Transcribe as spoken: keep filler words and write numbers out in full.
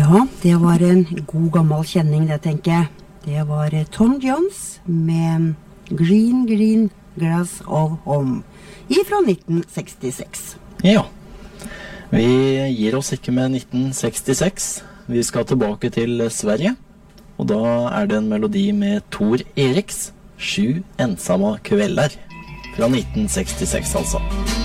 Ja, det var en god gammel kjenning, det tenker jeg. Det var Tom Jones med Green Green Glass of Home fra nitten sekstiseks. Ja, vi gir oss ikke med nitten sekstiseks. Vi skal tilbake til Sverige, og da er det en melodi med Tor Eriks Sju ensamma kvällar fra nitten sekstiseks altså.